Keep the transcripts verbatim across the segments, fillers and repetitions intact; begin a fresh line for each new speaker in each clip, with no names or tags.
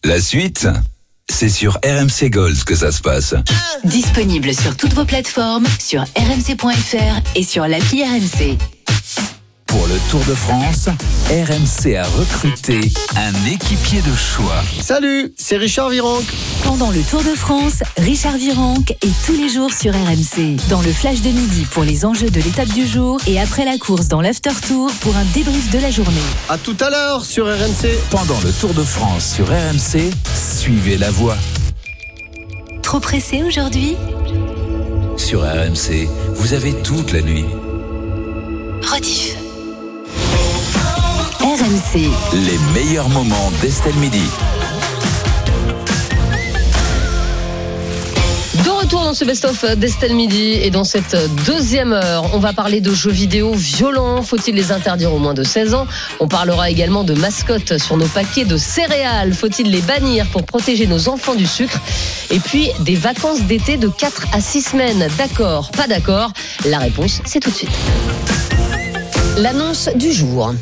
La suite, c'est sur R M C Gold que ça se passe.
Disponible sur toutes vos plateformes, sur r m c point f r et sur l'appli R M C.
Pour le Tour de France, R M C a recruté un équipier de choix.
Salut, c'est Richard Virenque.
Pendant le Tour de France, Richard Virenque est tous les jours sur R M C. Dans le flash de midi pour les enjeux de l'étape du jour et après la course dans l'after tour pour un débrief de la journée.
À tout à l'heure sur R M C.
Pendant le Tour de France sur R M C, suivez la voie.
Trop pressé aujourd'hui ?
Sur R M C, vous avez toute la nuit.
Rediff. R M C.
Les meilleurs moments d'Estelle Midi.
De retour dans ce best-of d'Estelle Midi et dans cette deuxième heure, on va parler de jeux vidéo violents. Faut-il les interdire aux moins de seize ans ? On parlera également de mascottes sur nos paquets de céréales. Faut-il les bannir pour protéger nos enfants du sucre ? Et puis des vacances d'été de quatre à six semaines. D'accord, pas d'accord ? La réponse, c'est tout de suite. L'annonce du jour.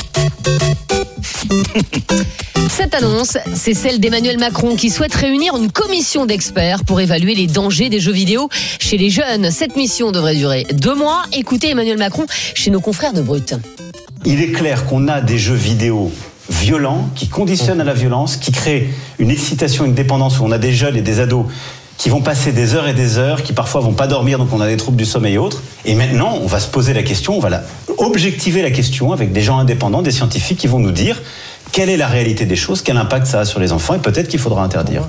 Cette annonce, c'est celle d'Emmanuel Macron qui souhaite réunir une commission d'experts pour évaluer les dangers des jeux vidéo chez les jeunes. Cette mission devrait durer deux mois. Écoutez Emmanuel Macron chez nos confrères de Brut.
Il est clair qu'on a des jeux vidéo violents qui conditionnent à la violence, qui créent une excitation, une dépendance, où on a des jeunes et des ados qui vont passer des heures et des heures, qui parfois vont pas dormir, donc on a des troubles du sommeil et autres. Et maintenant, on va se poser la question, on va la, objectiver la question avec des gens indépendants, des scientifiques qui vont nous dire quelle est la réalité des choses, quel impact ça a sur les enfants, et peut-être qu'il faudra interdire.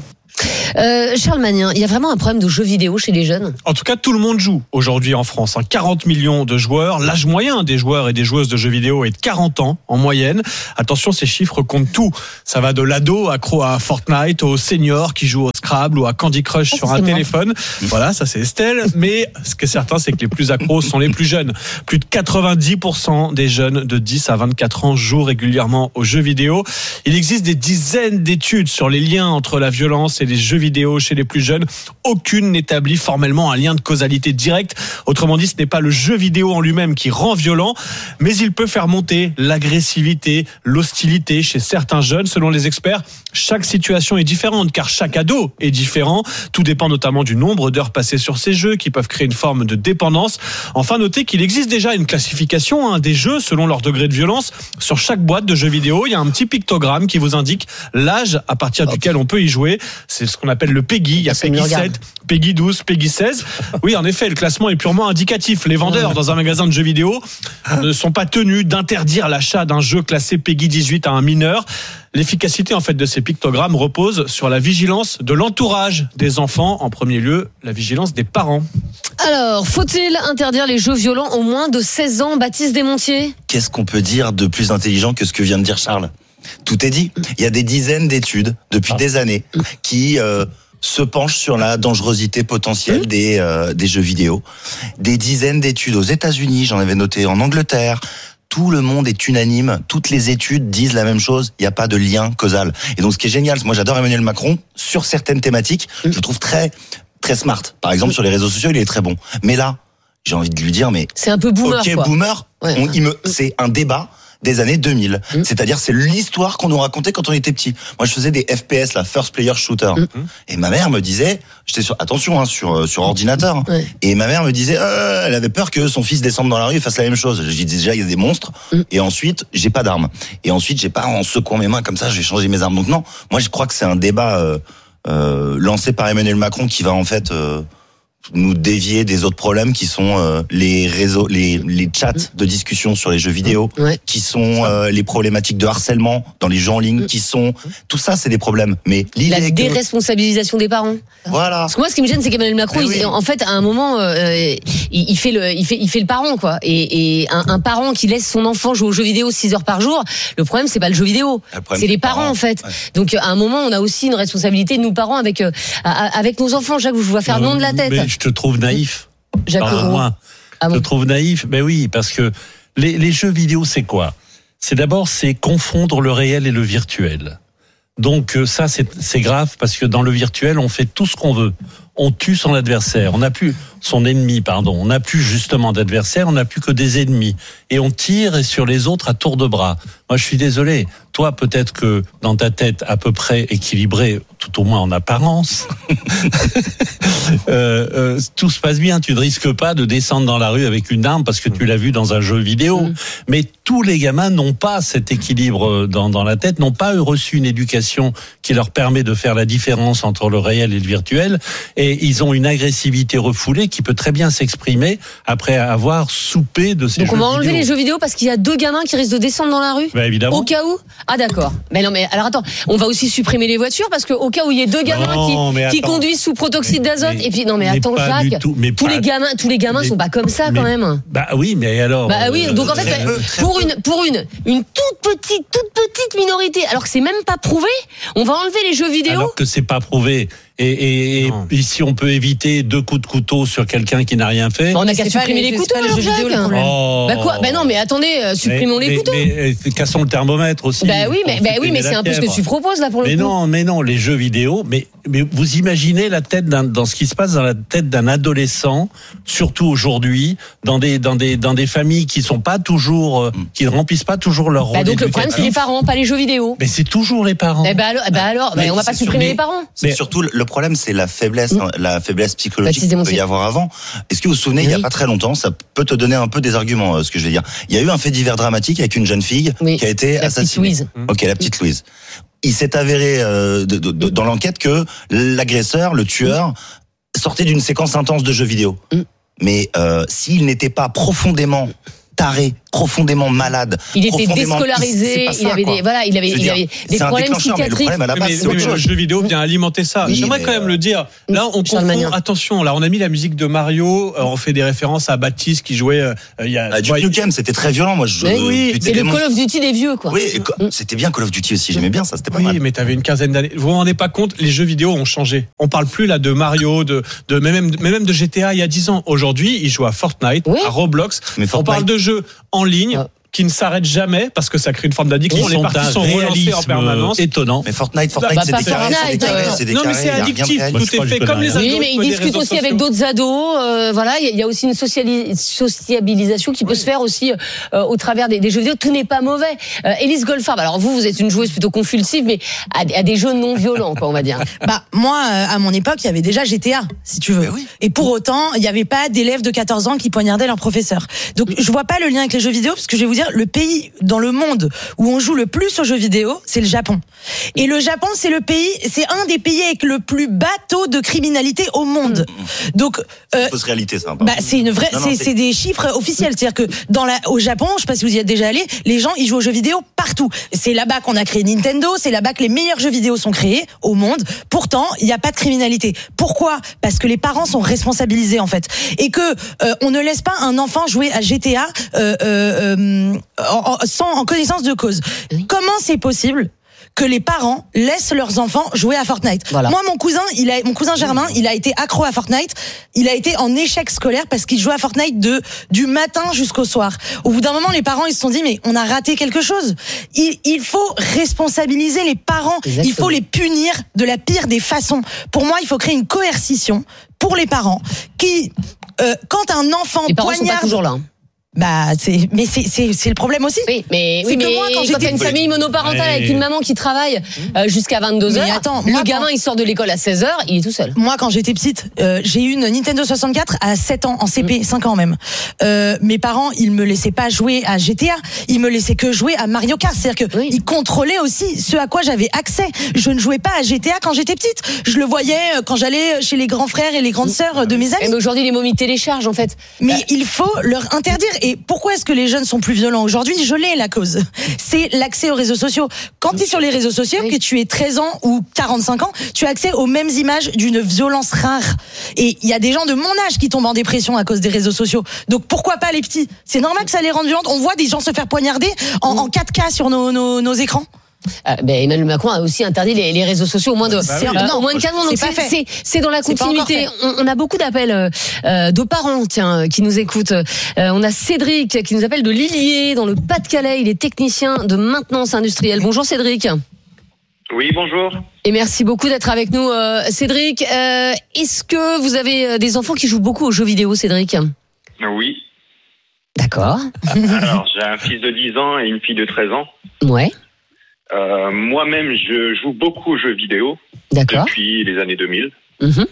Euh, Charles Magnin, il y a vraiment un problème de jeux vidéo chez les jeunes ?
En tout cas, tout le monde joue aujourd'hui en France. quarante millions de joueurs. L'âge moyen des joueurs et des joueuses de jeux vidéo est de quarante ans en moyenne. Attention, ces chiffres comptent tout. Ça va de l'ado accro à Fortnite au senior qui joue au Scrabble ou à Candy Crush oh, sur un téléphone. Moi. Voilà, ça c'est Estelle. Mais ce qui est certain, c'est que les plus accros sont les plus jeunes. Plus de quatre-vingt-dix pour cent des jeunes de dix à vingt-quatre ans jouent régulièrement aux jeux vidéo. Il existe des dizaines d'études sur les liens entre la violence et les jeux vidéo chez les plus jeunes. Aucune n'établit formellement un lien de causalité directe. Autrement dit, ce n'est pas le jeu vidéo en lui-même qui rend violent, mais il peut faire monter l'agressivité, l'hostilité chez certains jeunes. Selon les experts, chaque situation est différente car chaque ado est différent. Tout dépend notamment du nombre d'heures passées sur ces jeux qui peuvent créer une forme de dépendance. Enfin, notez qu'il existe déjà une classification hein, des jeux selon leur degré de violence. Sur chaque boîte de jeux vidéo, il y a un petit pictogramme qui vous indique l'âge à partir duquel on peut y jouer. C'est ce qu'on appelle le PEGI. Il y a PEGI sept, PEGI douze, PEGI seize. Oui, en effet, le classement est purement indicatif. Les vendeurs dans un magasin de jeux vidéo ne sont pas tenus d'interdire l'achat d'un jeu classé PEGI dix-huit à un mineur. L'efficacité en fait de ces pictogrammes repose sur la vigilance de l'entourage des enfants, en premier lieu la vigilance des parents.
Alors, faut-il interdire les jeux violents aux moins de seize ans, Baptiste Desmontiers ?
Qu'est-ce qu'on peut dire de plus intelligent que ce que vient de dire Charles ? Tout est dit. Il y a des dizaines d'études depuis des années qui euh, se penchent sur la dangerosité potentielle des euh, des jeux vidéo. Des dizaines d'études aux États-Unis, j'en avais noté en Angleterre. Tout le monde est unanime, toutes les études disent la même chose, il n'y a pas de lien causal. Et donc ce qui est génial, moi j'adore Emmanuel Macron, sur certaines thématiques, je le trouve très très smart. Par exemple sur les réseaux sociaux, il est très bon. Mais là, j'ai envie de lui dire, mais
c'est un peu boomer.
Ok,
quoi.
boomer,
ouais.
on, il me, c'est un débat des années deux mille. Mmh. C'est-à-dire, c'est l'histoire qu'on nous racontait quand on était petit. Moi, je faisais des F P S, la First Player Shooter. Mmh. Et ma mère me disait, j'étais sur, attention, hein, sur, sur ordinateur. Ouais. Et ma mère me disait, euh, elle avait peur que son fils descende dans la rue et fasse la même chose. Je dis déjà, il y a des monstres. Mmh. Et ensuite, j'ai pas d'armes. Et ensuite, j'ai pas, en secouant mes mains comme ça, j'ai changé mes armes. Donc non, moi, je crois que c'est un débat, euh, euh, lancé par Emmanuel Macron qui va, en fait, euh, nous dévier des autres problèmes qui sont euh, les réseaux, les, les chats de discussion sur les jeux vidéo, ouais. qui sont euh, les problématiques de harcèlement dans les jeux en ligne, qui sont tout ça, c'est des problèmes. Mais
la
que...
déresponsabilisation des parents.
Voilà.
Parce que moi, ce qui me gêne, c'est qu'Emmanuel Macron, eh oui. il, en fait, à un moment, euh, il, il fait le, il fait, il fait le parent, quoi. Et, et un, un parent qui laisse son enfant jouer aux jeux vidéo six heures par jour, le problème, c'est pas le jeu vidéo, le c'est les parents, parents, en fait. Ouais. Donc, à un moment, on a aussi une responsabilité, nous parents, avec euh, avec nos enfants. Jacques, je vous vois faire non de la tête.
Mais je te trouve naïf.
Pardon-moi.
Ah bon. Je te trouve naïf. Ben oui, parce que les, les jeux vidéo, c'est quoi ? C'est d'abord, c'est confondre le réel et le virtuel. Donc ça, c'est, c'est grave parce que dans le virtuel, on fait tout ce qu'on veut. on tue son adversaire. On n'a plus son ennemi, pardon. On n'a plus justement d'adversaire, on n'a plus que des ennemis. Et on tire sur les autres à tour de bras. Moi, je suis désolé. Toi, peut-être que dans ta tête à peu près équilibrée, tout au moins en apparence, euh, euh, tout se passe bien. Tu ne risques pas de descendre dans la rue avec une arme parce que tu l'as vu dans un jeu vidéo. Mmh. Mais tous les gamins n'ont pas cet équilibre dans, dans la tête, n'ont pas reçu une éducation qui leur permet de faire la différence entre le réel et le virtuel. Et ils ont une agressivité refoulée qui peut très bien s'exprimer après avoir soupé de ces
Donc
jeux vidéo.
Donc on va enlever les jeux vidéo parce qu'il y a deux gamins qui risquent de descendre dans la rue.
Bah évidemment.
Au cas où. Ah d'accord. Mais non mais alors attends, on va aussi supprimer les voitures parce que au cas où il y ait deux gamins non, qui, qui conduisent sous protoxyde mais, d'azote mais, et puis non mais, mais attends Jacques, tout, mais tous pas, les gamins tous les gamins mais, sont pas comme ça mais, quand même.
Bah oui mais alors.
Bah oui donc en fait très peu, pour peu. une pour une une toute petite toute petite minorité alors que c'est même pas prouvé, on va enlever les jeux vidéo.
Alors que c'est pas prouvé. Et, et, et si on peut éviter deux coups de couteau sur quelqu'un qui n'a rien fait,
on n'a qu'à supprimer les, les couteaux, les jeux vidéo, le problème. Oh. Bah quoi Bah non, mais attendez, euh, supprimons
mais,
les
mais,
couteaux.
Mais, mais cassons le thermomètre aussi.
Bah oui, mais, bah oui, mais c'est un peu ce que tu proposes là pour le
mais
coup.
Mais non, mais non, les jeux vidéo. Mais, mais vous imaginez la tête d'un, dans ce qui se passe dans la tête d'un adolescent, surtout aujourd'hui, dans des dans des dans des familles qui sont pas toujours, qui ne remplissent pas toujours leur rôle.
Bah donc le problème c'est les parents, pas les jeux vidéo.
Mais c'est toujours les parents.
Eh bah alors, bah alors, bah on va pas supprimer les parents.
C'est surtout le problème, c'est la faiblesse, mmh. la faiblesse psychologique qu'il peut y avoir avant. Est-ce que vous vous souvenez, oui. il y a pas très longtemps, ça peut te donner un peu des arguments, ce que je vais dire. Il y a eu un fait divers dramatique avec une jeune fille oui. qui a été
la
assassinée.
Petite Louise.
Ok, la petite Louise. Il s'est avéré euh, de, de, de, dans l'enquête que l'agresseur, le tueur, mmh. sortait d'une séquence intense de jeux vidéo. Mmh. Mais euh, s'il n'était pas profondément taré, profondément malade,
il était déscolarisé, il, ça, il avait des voilà, il avait il avait des problèmes psychiatriques.
Mais, mais, mais, mais le jeu vidéo vient alimenter ça. Oui, J'aimerais quand même euh... le dire. Là, on confond. Attention, là, on a mis la musique de Mario. On fait des références à Baptiste qui jouait. Euh, il y a.
Ah, Duke Nukem, c'était très violent. Moi, je.
Oui, oui c'est le Call of Duty des vieux, quoi.
Oui, c'était bien Call of Duty aussi. J'aimais bien ça. C'était pas
oui,
mal.
Oui, mais t'avais une quinzaine d'années. Vous vous rendez pas compte, les jeux vidéo ont changé. On parle plus là de Mario, de de même même de G T A il y a dix ans. Aujourd'hui, ils jouent à Fortnite, à Roblox. On parle de jeux en ligne. Qui ne s'arrête jamais parce que ça crée une forme d'addiction.
Les parties sont relancées en permanence. Étonnant.
Mais Fortnite, Fortnite,
bah,
c'est des carrés, c'est des carrés, c'est des
Non, mais c'est addictif. Tout est fait comme les ados.
Oui, mais ils discutent aussi avec d'autres ados. Euh, voilà, il y a aussi une sociali- sociabilisation qui peut oui. se faire aussi euh, au travers des, des jeux vidéo. Tout n'est pas mauvais. Euh, Élise Goldfarb, alors vous, vous êtes une joueuse plutôt compulsive, mais à, à des jeux non violents, quoi, on va dire.
Bah moi, à mon époque, il y avait déjà G T A, si tu veux. Oui. Et pour autant, il n'y avait pas d'élèves de quatorze ans qui poignardaient leur professeur. Donc, je vois pas le lien avec les jeux vidéo, parce que je vais vous dire, le pays dans le monde où on joue le plus aux jeux vidéo, c'est le Japon. Et le Japon, c'est le pays, c'est un des pays avec le plus bas taux de criminalité au monde. Donc,
euh, c'est une fausse réalité, ça.
Bah, c'est une vraie, non, non, c'est, c'est... c'est des chiffres officiels. C'est-à-dire que dans la, au Japon, je sais pas si vous y êtes déjà allé, les gens, ils jouent aux jeux vidéo partout. C'est là-bas qu'on a créé Nintendo, c'est là-bas que les meilleurs jeux vidéo sont créés au monde. Pourtant, il n'y a pas de criminalité. Pourquoi? Parce que les parents sont responsabilisés, en fait. Et que, euh, on ne laisse pas un enfant jouer à G T A, euh, euh, euh, en, sans en connaissance de cause. Oui. Comment c'est possible que les parents laissent leurs enfants jouer à Fortnite? Voilà. Moi, mon cousin, il a, mon cousin Germain, il a été accro à Fortnite. Il a été en échec scolaire parce qu'il jouait à Fortnite de du matin jusqu'au soir. Au bout d'un moment, les parents, ils se sont dit, mais on a raté quelque chose. Il, il faut responsabiliser les parents. Exactement. Il faut les punir de la pire des façons. Pour moi, il faut créer une coercition pour les parents qui, euh, quand un enfant
les parents
poignarde,
sont pas toujours là.
Bah c'est mais c'est c'est c'est le problème aussi.
Oui, mais oui, mais moi, quand, quand t'as une famille monoparentale ouais. avec une maman qui travaille euh, jusqu'à vingt-deux heures, attends, le moi, gamin quand... il sort de l'école à seize heures, il est tout seul.
Moi quand j'étais petite, euh, j'ai eu une Nintendo soixante-quatre à sept ans en C P, mmh. cinq ans même. Euh, mes parents, ils me laissaient pas jouer à G T A, ils me laissaient que jouer à Mario Kart, c'est-à-dire que oui. ils contrôlaient aussi ce à quoi j'avais accès. Je ne jouais pas à G T A quand j'étais petite. Je le voyais quand j'allais chez les grands frères et les grandes sœurs de mes amis.
Mais aujourd'hui les momies téléchargent en fait.
Mais euh... il faut leur interdire. Et pourquoi est-ce que les jeunes sont plus violents aujourd'hui? Je l'ai la cause. C'est l'accès aux réseaux sociaux. Quand tu es sur les réseaux sociaux, oui. que tu aies treize ans ou quarante-cinq ans, tu as accès aux mêmes images d'une violence rare. Et il y a des gens de mon âge qui tombent en dépression à cause des réseaux sociaux. Donc pourquoi pas les petits? C'est normal que ça les rende violentes. On voit des gens se faire poignarder en, mmh. en quatre K sur nos, nos, nos écrans.
Euh, ben Emmanuel Macron a aussi interdit les, les réseaux sociaux au moins de bah oui. euh, non, au moins de quatre mois. Donc c'est, c'est, c'est, c'est dans la continuité. On, on a beaucoup d'appels euh, de parents tiens qui nous écoutent. Euh, on a Cédric qui nous appelle de Lilliers dans le Pas-de-Calais. Il est technicien de maintenance industrielle. Bonjour Cédric.
Oui, bonjour.
Et merci beaucoup d'être avec nous, euh, Cédric. Euh, est-ce que vous avez des enfants qui jouent beaucoup aux jeux vidéo, Cédric ?
Oui.
D'accord.
Alors, j'ai un fils de dix ans et une fille de treize ans.
Ouais.
Euh, moi-même, je joue beaucoup aux jeux vidéo.
D'accord.
Depuis les années deux mille.
Mmh.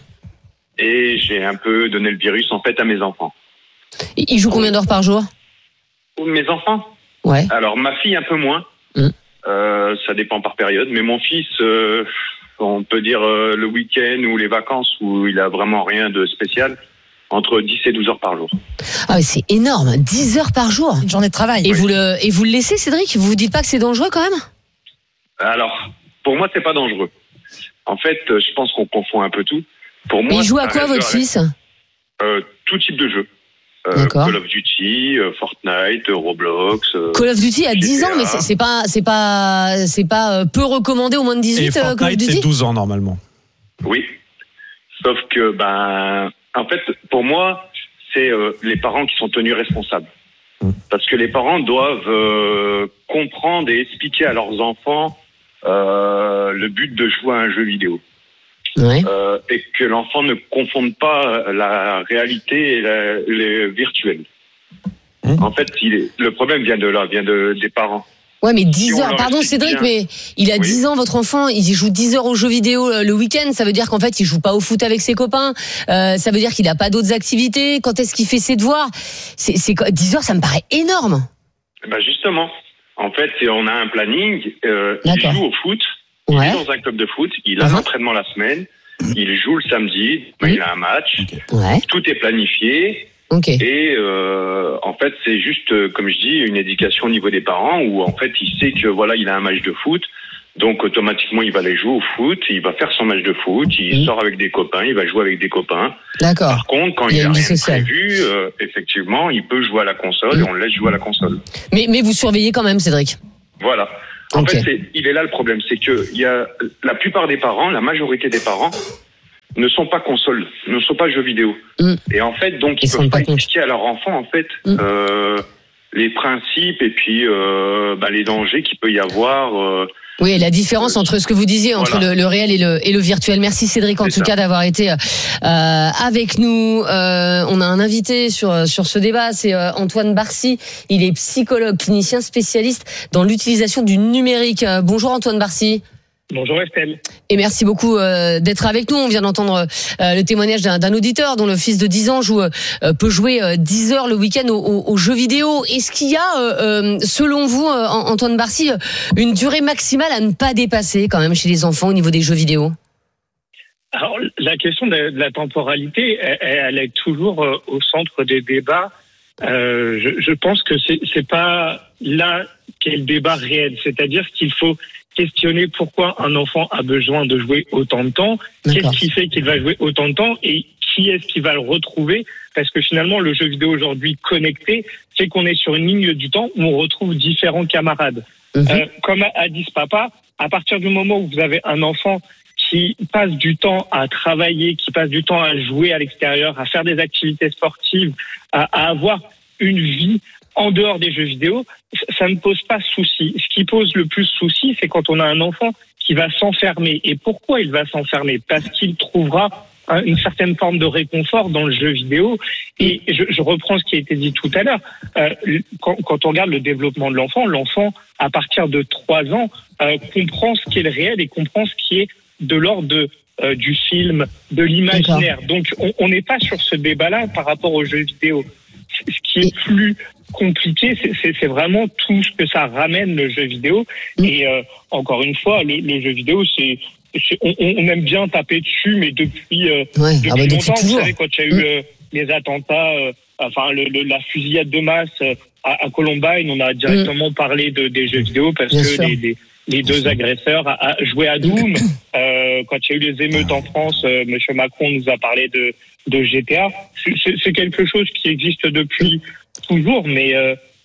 Et j'ai un peu donné le virus, en fait, à mes enfants.
Ils jouent combien d'heures par jour ?
Mes enfants ?
Ouais.
Alors, ma fille, un peu moins.
Mmh.
Euh, ça dépend par période. Mais mon fils, euh, on peut dire euh, le week-end ou les vacances où il a vraiment rien de spécial, entre dix et douze heures par jour.
Ah mais c'est énorme, dix heures par jour.
Une journée de travail.
Et,
Oui.
vous, le, et vous le laissez, Cédric ? Vous vous dites pas que c'est dangereux quand même ?
Alors, pour moi, c'est pas dangereux. En fait, euh, je pense qu'on confond un peu tout. Pour moi,
Et il joue à
ça
quoi,
reste
votre
de la-
fils ?
euh, Tout type de jeu. Euh,
D'accord.
Call of Duty, euh, Fortnite, euh, Roblox. euh,
Call of Duty à dix
G T A.
ans, mais c'est, c'est pas, c'est pas, c'est pas euh, peu recommandé au moins de
Et
dix-huit, euh, Call of
Fortnite,
Duty ?
c'est douze ans normalement.
Oui. Sauf que, ben, en fait, pour moi, c'est euh, les parents qui sont tenus responsables. Parce que les parents doivent euh, comprendre et expliquer à leurs enfants euh, le but de jouer à un jeu vidéo.
Ouais.
Euh, et que l'enfant ne confonde pas la réalité et la, le virtuel.
Mmh.
En fait, il est, le problème vient de là, vient de, des parents.
Ouais, mais dix
Si on
heures.
leur
Pardon,
explique
Cédric,
bien.
mais il a
Oui.
dix ans, votre enfant. Il joue dix heures aux jeux vidéo euh, le week-end. Ça veut dire qu'en fait, il joue pas au foot avec ses copains. Euh, ça veut dire qu'il a pas d'autres activités. Quand est-ce qu'il fait ses devoirs ? C'est, c'est quoi- dix heures, ça me paraît énorme.
Ben justement, en fait, on a un planning. Euh, il
D'accord.
joue au foot. Il
Ouais.
est dans un club de foot. Il a
Uh-huh.
l'entraînement la semaine. Il joue le samedi. Ben,
Mhm.
il a un match.
Ouais.
Tout est planifié.
Ok.
Et euh, en fait, c'est juste, euh, comme je dis, une éducation au niveau des parents où en fait, il sait que voilà, il a un match de foot. Donc automatiquement, il va aller jouer au foot. Il va faire son match de foot. Il
Mhm.
sort avec des copains. Il va jouer avec des copains.
D'accord.
Par contre, quand
Il y
il
a
n'a
une vie
rien de
sociale.
prévu, euh, effectivement, il peut jouer à la console et on le laisse jouer à la console.
Mais, mais vous surveillez quand même, Cédric.
Voilà. En
Ok.
fait, c'est, il est là le problème, c'est que il y a la plupart des parents, la majorité des parents, ne sont pas consoles, ne sont pas jeux vidéo.
Mm.
Et en fait, donc
Ils
ils
se
peuvent
rendent
pas
pas compte.
expliquer à leur enfant en fait
Mm.
euh, les principes et puis euh, bah, les dangers qu'il peut y avoir. Euh,
Oui, et la différence entre ce que vous disiez entre
Voilà.
le, le réel et le, et le virtuel. Merci Cédric en
C'est
tout
ça.
cas d'avoir été euh, avec nous. Euh, on a un invité sur sur ce débat, c'est euh, Antoine Barcy. Il est psychologue clinicien spécialiste dans l'utilisation du numérique. Euh, bonjour Antoine Barcy.
Bonjour Estelle.
Et merci beaucoup euh, d'être avec nous. On vient d'entendre euh, le témoignage d'un, d'un auditeur dont le fils de dix ans joue, euh, peut jouer euh, dix heures le week-end aux, aux, aux jeux vidéo. Est-ce qu'il y a, euh, euh, selon vous, euh, Antoine Barcy, une durée maximale à ne pas dépasser quand même chez les enfants au niveau des jeux vidéo ?
Alors, la question de, de la temporalité, elle, elle est toujours euh, au centre des débats. Euh, je, je pense que c'est, c'est pas là qu'est le débat réel. C'est-à-dire qu'il faut questionner pourquoi un enfant a besoin de jouer autant de temps,
D'accord.
qu'est-ce qui fait qu'il va jouer autant de temps et qui est-ce qui va le retrouver. Parce que finalement, le jeu vidéo aujourd'hui connecté, c'est qu'on est sur une ligne du temps où on retrouve différents camarades.
Mhm.
Euh, comme a, a dit ce papa, à partir du moment où vous avez un enfant qui passe du temps à travailler, qui passe du temps à jouer à l'extérieur, à faire des activités sportives, à, à avoir une vie en dehors des jeux vidéo, ça ne pose pas souci. Ce qui pose le plus souci, c'est quand on a un enfant qui va s'enfermer. Et pourquoi il va s'enfermer ? Parce qu'il trouvera une certaine forme de réconfort dans le jeu vidéo. Et je, je reprends ce qui a été dit tout à l'heure. Euh, quand, quand on regarde le développement de l'enfant, l'enfant, à partir de trois ans, euh, comprend ce qui est le réel et comprend ce qui est de l'ordre de, euh, du film, de l'imaginaire. D'accord. Donc, on n'est pas sur ce débat-là par rapport aux jeux vidéo. Ce qui est plus compliqué, c'est, c'est, c'est vraiment tout ce que ça ramène, le jeu vidéo. Et euh, encore une fois, le, le jeu vidéo, c'est, c'est on, on aime bien taper dessus, mais depuis, euh,
Ouais,
depuis
ah bah, depuis
longtemps, vous
toujours.
savez, quand il y a eu euh, les attentats, euh, enfin le, le, la fusillade de masse euh, à, à Columbine, on a directement parlé de, des jeux vidéo parce
Bien
que
sûr.
les, les, les deux agresseurs a, a joué à Doom. Euh, quand il y a eu les émeutes en France, euh, M. Macron nous a parlé de, de G T A. C'est, c'est, c'est quelque chose qui existe depuis toujours, mais euh,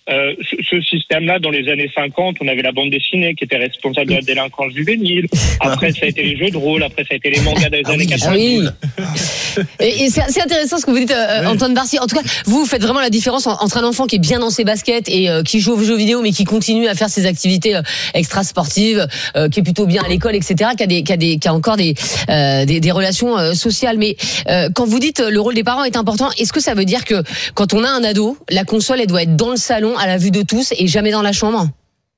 euh, ce, ce système-là, dans les années cinquante, on avait la bande dessinée qui était responsable de la délinquance juvénile. Après, ça a été les jeux de rôle. Après, ça a été les mangas des
Ah
années
oui,
quatre-vingt-dix.
Oui. Et, et c'est, c'est intéressant ce que vous dites, euh,
Oui.
Antoine Barcy. En tout cas, vous, vous faites vraiment la différence en- entre un enfant qui est bien dans ses baskets et euh, qui joue aux jeux vidéo, mais qui continue à faire ses activités euh, extrasportives, euh, qui est plutôt bien à l'école, et cetera, qui a, des, qui a, des, qui a encore des, euh, des, des relations euh, sociales. Mais euh, quand vous dites euh, le rôle des parents est important, est-ce que ça veut dire que quand on a un ado, la console, elle doit être dans le salon, à la vue de tous, et jamais dans la chambre?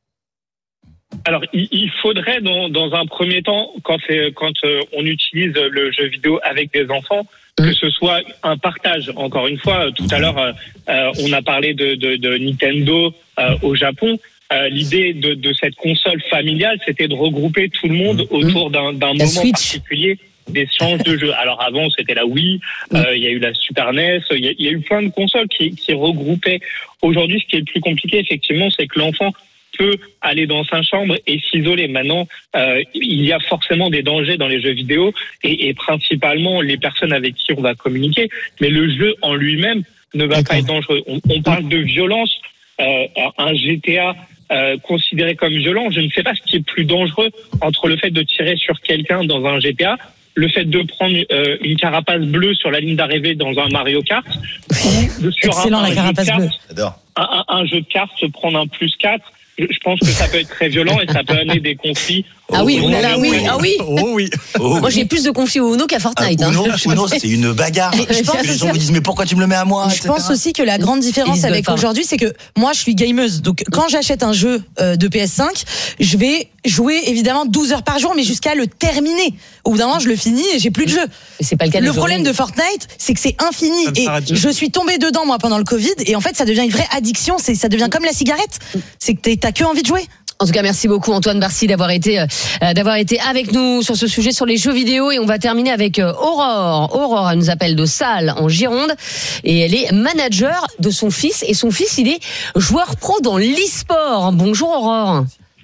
Alors, il, il faudrait, dans, dans un premier temps, quand, c'est, quand euh, on utilise le jeu vidéo avec des enfants, que ce soit un partage. Encore une fois, tout à l'heure, euh, euh, on a parlé de, de, de Nintendo euh, au Japon. Euh, l'idée de, de cette console familiale, c'était de regrouper tout le monde autour d'un, d'un
La
moment
Switch.
particulier d'échange de jeux. Alors avant, c'était la Wii, euh, il y a eu la Super N E S, il y a, il y a eu plein de consoles qui, qui regroupaient. Aujourd'hui, ce qui est le plus compliqué, effectivement, c'est que l'enfant peut aller dans sa chambre et s'isoler. Maintenant, euh, il y a forcément des dangers dans les jeux vidéo et, et principalement les personnes avec qui on va communiquer. Mais le jeu en lui-même ne va
D'accord.
pas être dangereux. On, on parle de violence. Euh, un G T A euh, considéré comme violent, je ne sais pas ce qui est plus dangereux entre le fait de tirer sur quelqu'un dans un G T A, le fait de prendre euh, une carapace bleue sur la ligne d'arrivée dans un Mario Kart, ou sur
Excellent,
un,
la
un jeu de
carapace
cartes,
bleue.
J'adore.
un, un, un jeu de cartes, se prendre un plus quatre. Je je pense que ça peut être très violent et ça peut amener des conflits.
Ah oui,
au-
oh là là,
au-
oui, ah oui.
Oh oui.
Oh,
Moi, j'ai plus de conflits au Uno qu'à
ah,
Fortnite. hein.
Uno, Uno, c'est une bagarre.
Mais je pense
les
aussi-
gens vous disent mais pourquoi tu me le mets à moi,
Je
et cetera.
pense aussi que la grande
Ils
différence
se
avec
donnent pas.
aujourd'hui, c'est que moi, je suis gameuse. Donc, quand j'achète un jeu euh, de P S cinq, je vais jouer évidemment douze heures par jour, mais jusqu'à le terminer. Au bout d'un moment, je le finis et j'ai plus de jeu.
Et c'est pas le cas
Le
des
problème
journées.
de Fortnite, c'est que c'est infini.
Ça ne
Et
s'arrête jamais.
je suis tombée dedans, moi, pendant le Covid. Et en fait, ça devient une vraie addiction. C'est, ça devient comme la cigarette. C'est que t'es- t'as que envie de jouer.
En tout cas, merci beaucoup Antoine Barcy d'avoir été euh, d'avoir été avec nous sur ce sujet sur les jeux vidéo, et on va terminer avec euh, Aurore. Aurore, elle nous appelle de Salles en Gironde et elle est manager de son fils, et son fils, il est joueur pro dans l'e-sport. Bonjour Aurore.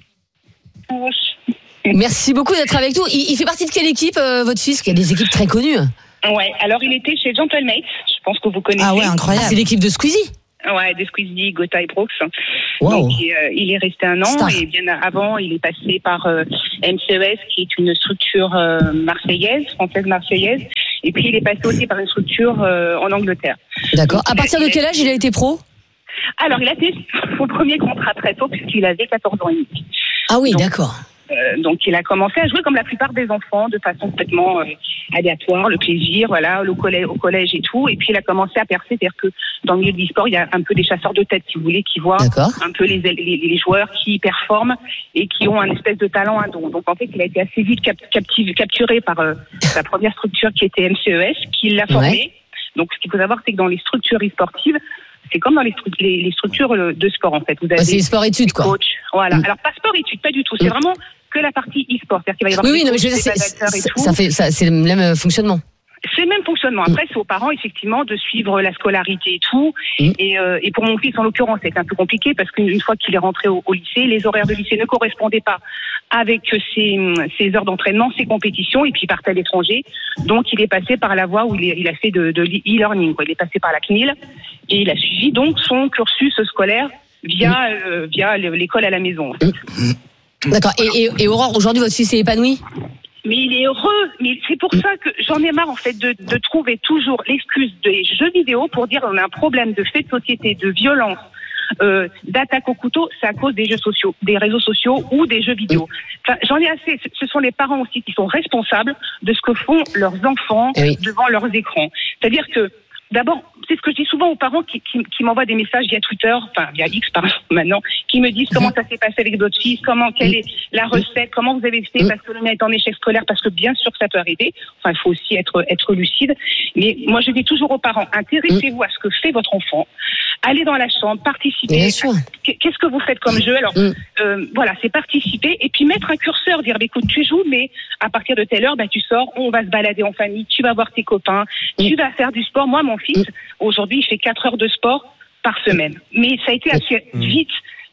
Merci beaucoup d'être avec nous. Il, il fait partie de quelle équipe, euh, votre fils? Il y a des équipes très connues.
Ouais, alors il était chez Gentlemates, je pense que vous connaissez.
Ah ouais,
Ah,
incroyable.
c'est l'équipe de Squeezie.
Ouais, des Squeezie, Gotha et Brooks.
Wow.
Donc euh, il est resté un an
Star.
et bien avant il est passé par euh, M C E S qui est une structure euh, marseillaise, française marseillaise, et puis il est passé aussi par une structure euh, en Angleterre.
D'accord.
Donc,
À partir de
il a-
quel âge il a été pro?
Alors il a fait son premier contrat très tôt puisqu'il avait quatorze ans et demi.
Ah oui,
Donc,
d'accord.
Euh, donc il a commencé à jouer comme la plupart des enfants de façon complètement euh, aléatoire, le plaisir, voilà, au collège, au collège et tout. Et puis il a commencé à percer, c'est-à-dire que dans le milieu de l'e-sport, il y a un peu des chasseurs de tête, si vous voulez, qui voient
D'accord.
un peu les, les, les joueurs qui performent et qui ont un espèce de talent, un don. Donc en fait, il a été assez vite cap- captiv- capturé par euh, sa première structure qui était M C E S, qui l'a formé.
Ouais.
Donc ce qu'il faut savoir, c'est que dans les structures e-sportives, c'est comme dans les, stru- les, les structures euh, de sport en fait. Vous avez
Ouais, c'est sport-études, quoi.
coach, voilà.
Mm.
Alors pas sport-études, pas du tout. C'est
Mm.
vraiment que la partie e-sport, c'est-à-dire qu'il va y avoir
Oui,
des
oui, non, mais je
coachs,
veux dire,
des
c'est,
managers et
c'est-
tout.
ça fait, ça, c'est le même euh, fonctionnement.
C'est le même fonctionnement. Après, c'est aux parents, effectivement, de suivre la scolarité et tout.
Mm.
Et, euh, et pour mon fils, en l'occurrence, c'était un peu compliqué parce qu'une fois qu'il est rentré au, au lycée, les horaires de lycée ne correspondaient pas avec ses, ses heures d'entraînement, ses compétitions, et puis il partait à l'étranger. Donc, il est passé par la voie où il, est- il a fait de, de e-learning, quoi. Il est passé par la C N I L et il a suivi donc son cursus scolaire via, euh, via l'école à la maison.
D'accord. Et, et, et Aurore, aujourd'hui, votre fils est épanoui?
Mais il est heureux. Mais c'est pour ça que j'en ai marre, en fait, de, de trouver toujours l'excuse des jeux vidéo pour dire on a un problème de fait de société, de violence, euh, d'attaque au couteau. C'est à cause des jeux sociaux, des réseaux sociaux ou des jeux vidéo. Enfin, j'en ai assez. Ce- Ce sont les parents aussi qui sont responsables de ce que font leurs enfants
Eh oui.
devant leurs écrans. C'est-à-dire que, d'abord, c'est ce que je dis souvent aux parents qui, qui, qui m'envoient des messages via Twitter, enfin via X pardon, maintenant, qui me disent comment ça s'est passé avec votre fils, comment, quelle est la recette, comment vous avez fait parce que le mien est en échec scolaire, parce que bien sûr que ça peut arriver. Enfin, il faut aussi être être lucide. Mais moi, je dis toujours aux parents, intéressez-vous à ce que fait votre enfant. Allez dans la chambre, participez.
Bien sûr.
Qu'est-ce que vous faites comme jeu? Alors,
Mm.
euh, voilà, c'est participer et puis mettre un curseur, dire, bah, écoute, tu joues, mais à partir de telle heure, bah, tu sors, on va se balader en famille, tu vas voir tes copains, tu vas faire du sport. Moi, mon fils, aujourd'hui, il fait quatre heures de sport par semaine. Mais ça a été assez vite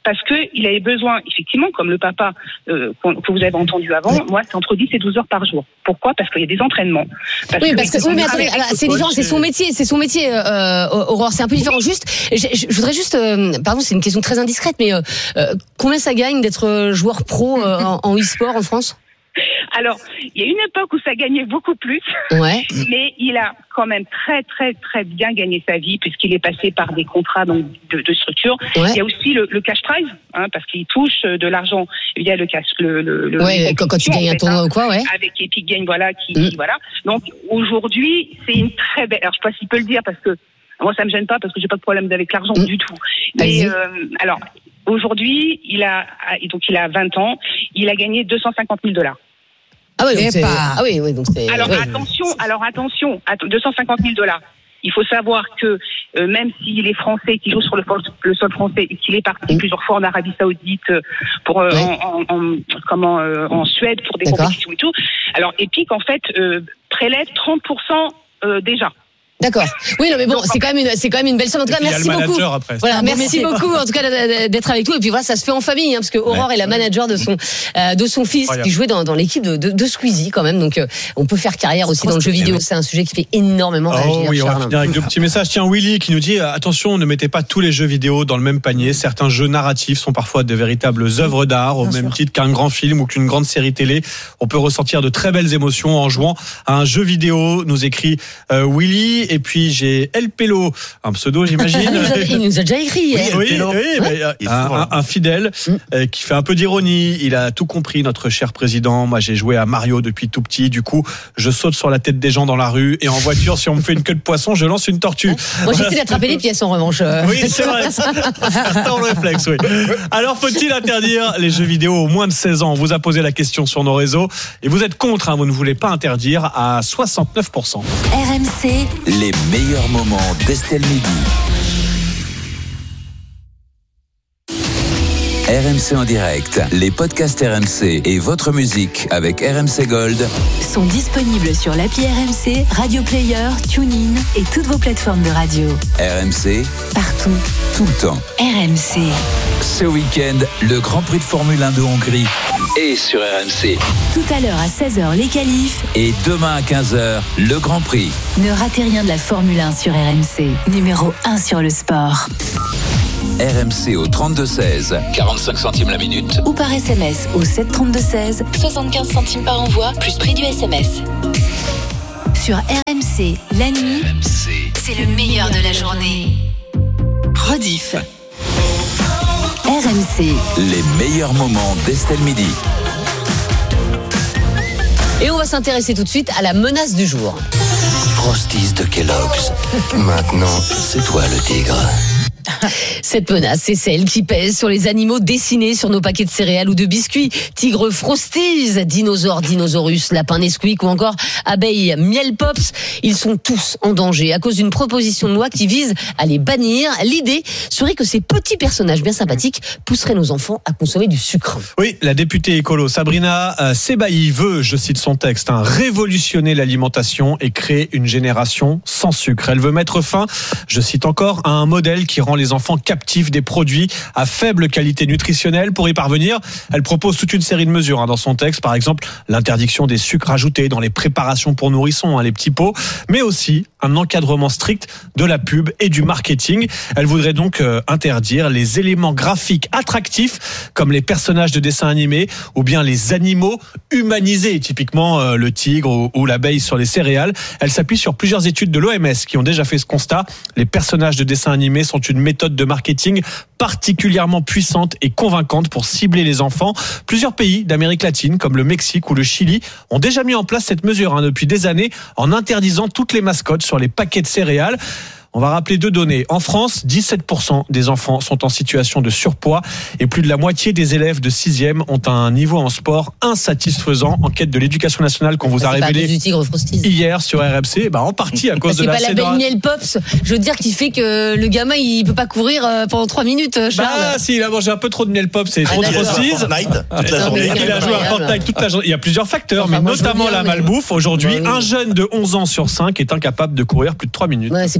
parce que il avait besoin, effectivement, comme le papa euh, que vous avez entendu avant, moi, c'est entre dix et douze heures par jour. Pourquoi ? Parce qu'il y a des entraînements. Parce
oui,
que
parce que, oui, mais attendez, alors, c'est différent, c'est son métier, c'est son métier, euh, Aurore, c'est un peu différent. Juste, je, je, je voudrais juste, euh, pardon, c'est une question très indiscrète, mais euh, euh, combien ça gagne d'être joueur pro euh, en, en e-sport en France ?
Alors, il y a une époque où ça gagnait beaucoup plus,
ouais.
mais il a quand même très, très, très bien gagné sa vie puisqu'il est passé par des contrats donc, de, de structure. Ouais. Il y a aussi le, le cash prize, hein, parce qu'il touche de l'argent via le cash. Le, le, le
ouais, quand, quand tu gagnes un tournoi hein, ou quoi, ouais.
Avec Epic Games, voilà, qui, mm. voilà. Donc, aujourd'hui, c'est une très belle. Alors, je sais pas s'il peut le dire parce que moi, ça me gêne pas parce que j'ai pas de problème avec l'argent mm. du tout. Mais, euh, alors, aujourd'hui, il a, donc, il a vingt ans, il a gagné deux cent cinquante mille dollars.
Ah oui, donc c'est... ah oui, oui, donc c'est.
Alors
oui.
attention, alors attention, deux cent cinquante mille dollars. Il faut savoir que euh, même s'il est français, qu'il joue sur le, le sol français et qu'il est parti mmh. plusieurs fois en Arabie Saoudite pour euh, ouais. en, en, en comment euh, en Suède pour des D'accord. compétitions et tout. Alors Epic en fait euh, prélève trente pour cent euh, déjà.
D'accord. Oui, non, mais bon, c'est quand même une, c'est quand même une belle somme. En tout cas, merci beaucoup.
Après,
voilà, merci beaucoup, en tout cas, d'être avec nous. Et puis voilà, ça se fait en famille, hein, parce que Aurore ouais. est la manager de son, euh, de son fils, qui jouait dans, dans l'équipe de, de, de Squeezie, quand même. Donc, euh, on peut faire carrière aussi dans le jeu vidéo. C'est un sujet qui fait énormément
oh,
réagir.
Oui, on va finir avec deux petits messages. Tiens, Willy qui nous dit, attention, ne mettez pas tous les jeux vidéo dans le même panier. Certains jeux narratifs sont parfois de véritables œuvres d'art, au Bien même sûr. titre qu'un grand film ou qu'une grande série télé. On peut ressentir de très belles émotions en jouant à un jeu vidéo, nous écrit euh, Willy. Et puis, j'ai El Pelo, un pseudo j'imagine.
Il nous a déjà écrit.
Oui, oui, oui, oui mais, un, un, un fidèle mm. euh, qui fait un peu d'ironie. Il a tout compris, notre cher président. Moi j'ai joué à Mario depuis tout petit. Du coup je saute sur la tête des gens dans la rue. Et en voiture, si on me fait une queue de poisson, je lance une tortue.
Moi voilà. j'essaie d'attraper les pièces en revanche.
Oui c'est vrai. C'est un réflexe, oui. Alors faut-il interdire les jeux vidéo aux moins de seize ans? On vous a posé la question sur nos réseaux. Et vous êtes contre, hein, vous ne voulez pas interdire à soixante-neuf pour cent.
R M C,
les meilleurs moments d'Estelle Midi. R M C en direct, les podcasts R M C et votre musique avec R M C Gold
sont disponibles sur l'appli R M C, Radio Player, TuneIn et toutes vos plateformes de radio.
R M C,
partout,
tout le temps.
R M C.
Ce week-end, le Grand Prix de Formule un de Hongrie est sur R M C.
Tout à l'heure à seize heures, les qualifs.
Et demain à quinze heures, le Grand Prix.
Ne ratez rien de la Formule un sur R M C. Numéro un sur le sport.
R M C au trente-deux seize, quarante-cinq centimes la minute.
Ou par S M S au sept trente-deux seize, soixante-quinze centimes par envoi, plus prix du S M S. Sur R M C, la nuit, R M C. C'est le meilleur de la journée. Rediff. R M C.
Les meilleurs moments d'Estelle Midi.
Et on va s'intéresser tout de suite à la menace du jour.
Frosties de Kellogg's. Maintenant, c'est toi le tigre.
Cette menace, c'est celle qui pèse sur les animaux dessinés sur nos paquets de céréales ou de biscuits. Tigre Frosties, dinosaures Dinosaurus, lapin Nesquik ou encore abeilles Miel Pops. Ils sont tous en danger à cause d'une proposition de loi qui vise à les bannir. L'idée serait que ces petits personnages bien sympathiques pousseraient nos enfants à consommer du sucre.
Oui, la députée écolo Sabrina euh, Sebaï veut, je cite son texte, hein, révolutionner l'alimentation et créer une génération sans sucre. Elle veut mettre fin, je cite encore, à un modèle qui rend les enfants captifs des produits à faible qualité nutritionnelle. Pour y parvenir, elle propose toute une série de mesures hein, dans son texte. Par exemple, l'interdiction des sucres ajoutés dans les préparations pour nourrissons, hein, les petits pots, mais aussi un encadrement strict de la pub et du marketing. Elle voudrait donc euh, interdire les éléments graphiques attractifs comme les personnages de dessins animés ou bien les animaux humanisés, typiquement euh, le tigre ou, ou l'abeille sur les céréales. Elle s'appuie sur plusieurs études de l'O M S qui ont déjà fait ce constat. Les personnages de dessins animés sont une méthode de marketing particulièrement puissante et convaincante pour cibler les enfants. Plusieurs pays d'Amérique latine, comme le Mexique ou le Chili, ont déjà mis en place cette mesure hein, depuis des années en interdisant toutes les mascottes sur les paquets de céréales. On va rappeler deux données. En France, dix-sept pour cent des enfants sont en situation de surpoids et plus de la moitié des élèves de sixième ont un niveau en sport insatisfaisant. Enquête de l'éducation nationale qu'on vous a révélée hier sur R M C. Bah, en partie à cause de la...
C'est pas la belle Miel Pops, je veux dire, qui fait que le gamin, il peut pas courir pendant trois minutes, Charles.
Bah, si, il a mangé un peu trop de Miel Pops et trop de Frosties. Il a joué à Fortnite toute la journée. Il y a plusieurs facteurs, enfin, mais notamment bien, la malbouffe. Aujourd'hui, bah, oui. un jeune de onze ans sur cinq est incapable de courir plus de trois minutes.
Ouais, c'est pas le tigre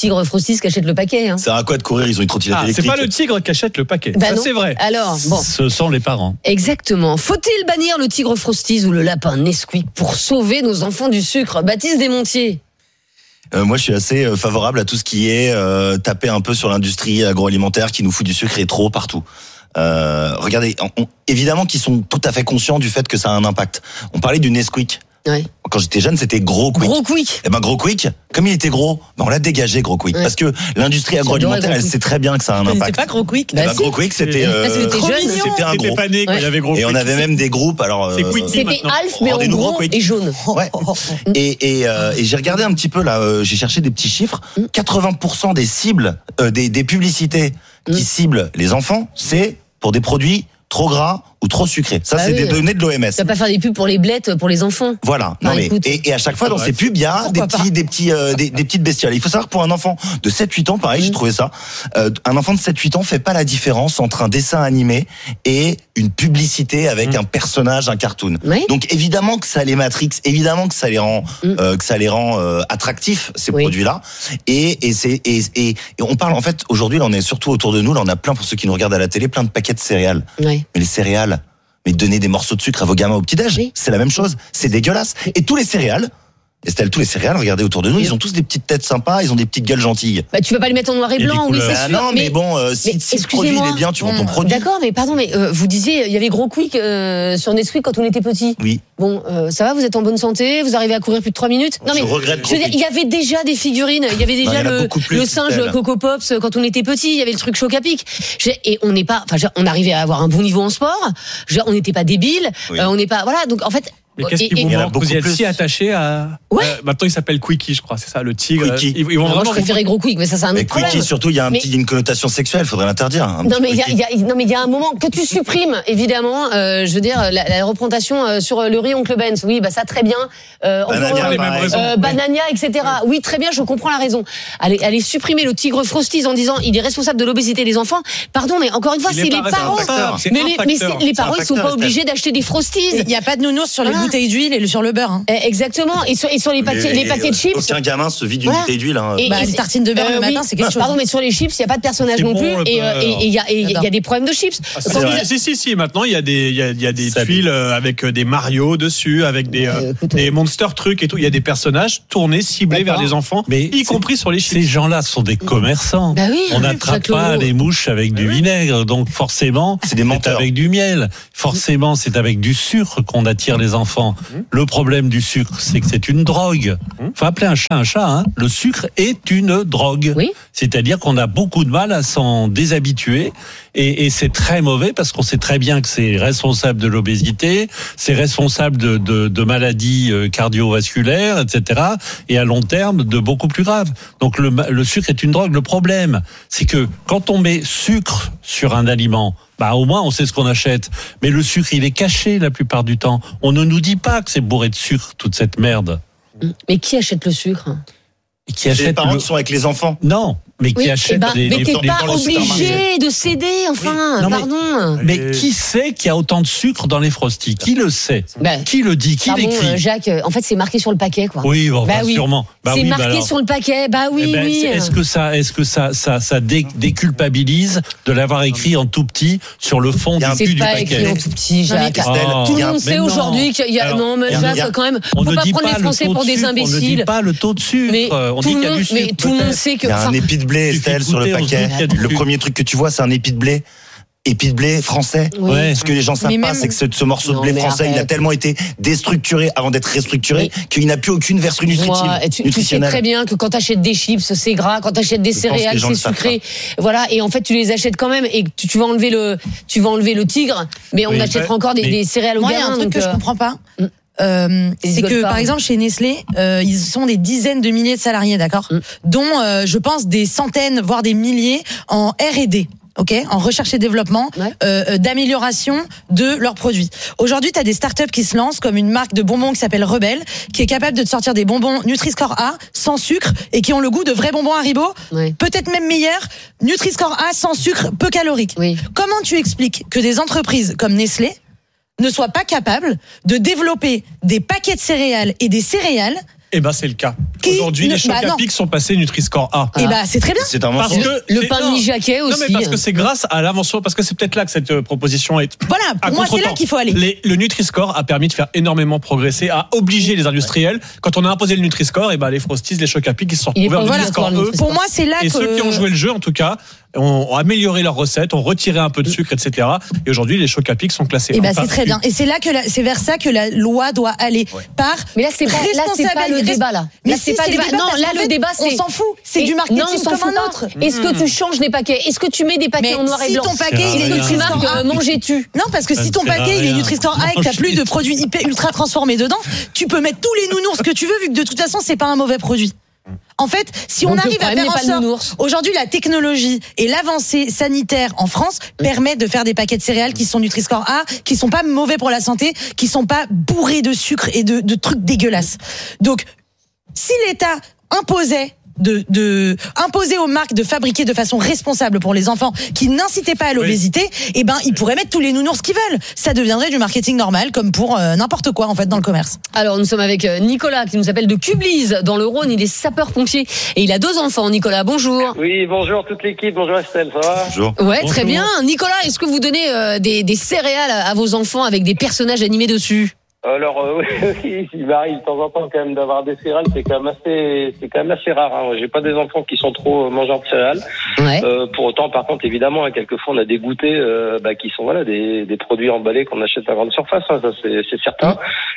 tigre Frosties qui achète le paquet. Hein.
Ça sert à quoi de courir? Ils ont une trottinette
Ah,
électrique.
c'est pas le tigre qui achète le paquet.
Bah
ça,
non.
c'est vrai.
Alors, bon.
Ce sont les parents.
Exactement. Faut-il bannir le tigre Frosties ou le lapin Nesquik pour sauver nos enfants du sucre? Baptiste Desmontiers.
Euh, moi, je suis assez euh, favorable à tout ce qui est euh, taper un peu sur l'industrie agroalimentaire qui nous fout du sucre et trop partout. Euh, regardez, on, on, évidemment qu'ils sont tout à fait conscients du fait que ça a un impact. On parlait du Nesquik.
Ouais.
Quand j'étais jeune, c'était Gros Quick.
Gros Quick.
Et ben Gros Quick, comme il était gros, ben on l'a dégagé Gros Quick,
ouais.
parce que l'industrie agroalimentaire, elle sait très bien que ça a un impact.
C'est pas Gros Quick.
Eh ben,
bah,
Gros Quick, c'était
euh, ah, c'était,
c'était un gros.
Pas né quand
ouais.
il y avait Gros
Et
Quick.
on avait même des groupes. Alors
c'est Quick
c'était
maintenant.
Alf mais en gros
Quick.
et jaune.
Ouais. Et, et, euh, et j'ai regardé un petit peu là, euh, j'ai cherché des petits chiffres. quatre-vingts pour cent des cibles, euh, des, des publicités qui ciblent les enfants, c'est pour des produits trop gras ou trop sucrés. Ça,
bah
c'est
oui.
des données de l'O M S.
Tu vas pas faire des pubs pour les blettes pour les enfants.
Voilà.
Bah,
Non mais
écoute.
et, et à chaque fois dans ces pubs, il y a des petits, des petits, euh, des, des petites bestioles. Il faut savoir que pour un enfant de sept huit ans, pareil, mmh. j'ai trouvé ça. Euh, un enfant de sept huit ans fait pas la différence entre un dessin animé et une publicité avec mmh. un personnage, un cartoon.
Oui.
Donc évidemment que ça les matrix, évidemment que ça les rend, mmh. euh, que ça les rend euh, attractifs ces oui. produits-là. Et, et c'est et, et, et on parle en fait aujourd'hui, là, on est surtout autour de nous, là, on a plein pour ceux qui nous regardent à la télé, plein de paquets de céréales.
Oui.
Mais les céréales. Mais donner des morceaux de sucre à vos gamins au petit-déj, oui. c'est la même chose. C'est dégueulasse. Et tous les céréales, Estelle, tous les céréales, regardez autour de nous, oui. ils ont tous des petites têtes sympas, ils ont des petites gueules gentilles.
Bah, tu vas pas les mettre en noir et, et blanc, oui, c'est
ah
sûr.
Non, mais, mais bon, euh, si,
mais
si le produit il est bien, tu vends ton produit.
D'accord, mais pardon, mais euh, vous disiez, il y avait Gros Quick euh, sur Nesquik quand on était petit.
Oui.
Bon, euh, ça va, vous êtes en bonne santé, vous arrivez à courir plus de trois minutes. Non,
je
mais
regrette
je veux dire, il y avait déjà des figurines, il y avait déjà
non, il y
le,
plus,
le singe
Estelle.
Coco Pops quand on était petit, il y avait le truc Choc-à-Pic. Et on n'est pas, enfin, on arrivait à avoir un bon niveau en sport, on n'était pas débiles,
oui.
euh, on n'est pas, voilà, donc en fait.
Mais qu'est-ce qu'ils vont voir? Vous êtes si attaché à.
Ouais.
Euh, maintenant, il s'appelle Quickie, je crois. C'est ça, le tigre.
Quickie.
Ils, ils vont
non,
vraiment.
Moi, je préférais Gros Quick, mais ça, c'est un autre
mais
problème.
Quickie, surtout, il y a un
mais...
petit, une connotation sexuelle. Faudrait l'interdire.
Non, mais il y a, y a, non, mais il y a un moment que tu supprimes, évidemment. Euh, je veux dire, la, la représentation euh, sur le riz Oncle Ben's. Oui, bah ça, très bien. Euh,
Banania,
les mêmes raisons.
Euh, Banania, et cetera. Oui, très bien, je comprends la raison. Allez, allez supprimer le tigre Frosties en disant il est responsable de l'obésité des enfants. Pardon, mais encore une fois, c'est les parents. Mais les, mais les parents, ils sont pas obligés d'acheter des Frosties.
Il n'y a pas de nounours sur les bouteilles d'huile et sur le beurre. Hein.
Exactement. Et sur, et sur les paquets, les paquets de chips.
Aucun gamin se vide d'une
voilà.
bouteille d'huile. Hein.
Et,
bah, les tartines de beurre euh, le matin, oui. c'est quelque chose.
Pardon, mais sur les chips, il n'y a pas de personnage non
bon,
plus. Et il y, y, y a des problèmes de chips.
Ah, c'est si, si, si. Maintenant, il y a des, il y a, y a des tuiles avec des Mario dessus, avec des, euh, écoute, des Monster trucs et tout. Il y a des personnages tournés, ciblés vers les enfants, mais y compris sur les chips.
Ces gens-là sont des commerçants.
Bah oui,
on n'attrape pas les mouches avec du vinaigre, donc forcément,
c'est des menteurs.
avec du miel. Forcément, c'est avec du sucre qu'on attire les enfants. Le problème du sucre, c'est que c'est une drogue. Faut appeler un chat un chat. Hein. Le sucre est une drogue.
Oui.
C'est-à-dire qu'on a beaucoup de mal à s'en déshabituer. Et, et c'est très mauvais parce qu'on sait très bien que c'est responsable de l'obésité, c'est responsable de, de, de maladies cardiovasculaires, et cetera. Et à long terme, de beaucoup plus graves. Donc le, le sucre est une drogue. Le problème, c'est que quand on met sucre sur un aliment, bah au moins on sait ce qu'on achète. Mais le sucre, il est caché la plupart du temps. On ne nous dit pas que c'est bourré de sucre, toute cette merde.
Mais qui achète le sucre ?
Et qui achète
les parents
le...
qui sont avec les enfants.
Non, mais qui
oui,
achète
eh ben,
les,
mais
les,
t'es
les,
pas
les
obligé de céder, enfin,
oui. non,
pardon.
Mais, mais qui sait qu'il y a autant de sucre dans les Frosties ? Qui le sait ?
bah,
Qui le dit ? Qui
pardon,
l'écrit ?
Jacques, en fait, c'est marqué sur le paquet, quoi.
Oui, bon,
bah,
bah,
oui.
sûrement. Bah,
c'est
oui,
marqué
bah alors...
sur le paquet, bah oui,
eh ben,
oui.
Est-ce que ça, est-ce que ça, ça, ça dé, déculpabilise de l'avoir écrit en tout petit sur le fond du
c'est
cul du
pas
paquet ?
écrit en tout petit, Jacques.
Oh,
tout le monde sait aujourd'hui qu'il y a.
Alors,
non, mais Jacques,
a,
quand même,
on
faut
ne
pas
dit
prendre
pas
les Français pour
de
des
sucre,
imbéciles.
On ne dit pas le taux de sucre.
Mais
on dit qu'il y a du sucre.
Mais tout le monde sait que.
Il y a un épi de blé, Estelle, sur le paquet. Le premier truc que tu vois, c'est un épi de blé. Épi de blé français.
Oui.
Ouais. Ce que les gens savent
mais
pas,
même...
c'est que ce, ce morceau
non,
de blé français,
arrête.
il a tellement été déstructuré avant d'être restructuré
mais...
qu'il n'a plus aucune vertu nutritive.
Tu, tu sais très bien que quand tu achètes des chips, c'est gras. Quand tu achètes des
Je
céréales, c'est sucré. Voilà. Et en fait, tu les achètes quand même. Et tu, tu vas enlever le, tu vas enlever le tigre. Mais on oui, achètera encore des, mais... des céréales au
Moi,
gamin.
il y a un truc
donc
que
euh...
je comprends pas. Mm. Euh, c'est que par exemple chez Nestlé, euh, ils sont des dizaines de milliers de salariés, d'accord, mm. dont euh, je pense des centaines, voire des milliers en R et D. Ok, en recherche et développement, ouais. euh, d'amélioration de leurs produits. Aujourd'hui, tu as des startups qui se lancent, comme une marque de bonbons qui s'appelle Rebelle, qui est capable de te sortir des bonbons Nutri-Score A, sans sucre, et qui ont le goût de vrais bonbons Haribo, ouais. peut-être même meilleurs, Nutri-Score A, sans sucre, peu calorique.
Oui.
Comment tu expliques que des entreprises comme Nestlé ne soient pas capables de développer des paquets de céréales et des céréales?
Eh ben, c'est le cas.
Qui
Aujourd'hui,
ne-
les chocs
bah
à
non.
pic sont passés Nutri-Score A.
Et bah c'est très bien.
C'est un
Parce
mensonge.
que
Le
c'est-
pain de
non.
Mijaquet
Non,
aussi.
mais parce que c'est grâce à l'invention, parce que c'est peut-être là que cette euh, proposition est.
Voilà,
à
pour moi c'est là
contre-temps.
qu'il faut aller.
Les- le Nutri-Score a permis de faire énormément progresser, à obliger les industriels. Quand on a imposé le Nutri-Score, et ben les Frosties, les chocs à pic, ils se sont
Il est
retrouvés en
pas
Nutri-Score
obligatoire, le
eux.
Nutri-Score.
Pour moi c'est là
Et
que
ceux qui ont joué le jeu, en tout cas, ont, ont amélioré leurs recettes, ont retiré un peu de sucre, et cetera. Et aujourd'hui, les chocs à pic sont classés.
Et ben
Enfin,
c'est très bien. Et c'est là que la- c'est vers ça que la loi doit aller. Par
Mais là, c'est pas, là, c'est pas le
responsabilité-
débat, là.
Mais
Là,
si,
c'est pas
c'est
le
le
débat.
débat,
Non,
parce
là,
qu'en
le
fait,
débat,
on
c'est.
s'en fout. C'est
Et-
du marketing
non, on s'en
comme
fout
un
pas.
autre.
Est-ce que tu changes les paquets? Est-ce que tu mets des paquets
Mais
en noir et
si
blanc?
ton paquet il est
rien.
Est-ce que tu
Nutri-Score
marques
A,
euh, manges-tu?
non, parce que
Ça
si
ne
ton
sert à
paquet il est
rien.
Nutri-Score A et que t'as plus de produits hyper ultra transformés dedans, tu peux mettre tous les nounours que tu veux, vu que de toute façon c'est pas un mauvais produit. En fait, si on
Donc, le
arrive à
problème
faire
n'est
en
pas le
sorte,
nounours.
aujourd'hui la technologie et l'avancée sanitaire en France permettent de faire des paquets de céréales qui sont Nutri-Score A, qui sont pas mauvais pour la santé, qui sont pas bourrés de sucre et de, de trucs dégueulasses. Donc, si l'État imposait de, de imposer aux marques de fabriquer de façon responsable pour les enfants qui n'incitaient pas à l'obésité, eh ben ils pourraient mettre tous les nounours qu'ils veulent. Ça deviendrait du marketing normal, comme pour euh, n'importe quoi en fait dans le commerce.
Alors, nous sommes avec euh, Nicolas, qui nous appelle de Cublise, dans le Rhône. Il est sapeur-pompier. Et il a deux enfants. Nicolas, bonjour.
Oui, bonjour toute l'équipe, bonjour Estelle, ça va?
Bonjour.
Ouais,
Bonjour.
très bien. Nicolas, est-ce que vous donnez euh, des, des céréales à vos enfants avec des personnages animés dessus?
Alors euh, oui, il m'arrive de temps en temps quand même d'avoir des céréales, c'est quand même assez, c'est quand même assez rare. Hein. J'ai pas des enfants qui sont trop euh, mangeurs de céréales.
Ouais.
Euh, pour autant, par contre, évidemment, hein, quelquefois on a des goûters euh, bah, qui sont voilà des, des produits emballés qu'on achète à grande surface, hein, ça c'est, c'est certain.